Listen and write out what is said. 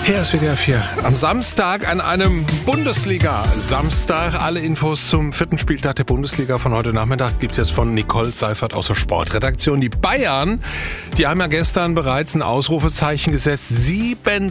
Hier ist WDR 4. Am Samstag an einem Bundesliga-Samstag. Alle Infos zum 4. Spieltag der Bundesliga von heute Nachmittag gibt es jetzt von Nicole Seifert aus der Sportredaktion. Die Bayern, die haben ja gestern bereits ein Ausrufezeichen gesetzt. 7